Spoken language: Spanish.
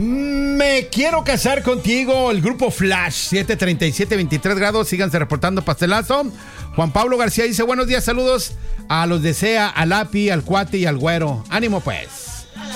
Me quiero casar contigo, el grupo Flash, 737, 23 grados, síganse reportando pastelazo. Juan Pablo García dice, buenos días, saludos a los de SEA, al API, al Cuate y al Güero. Ánimo pues.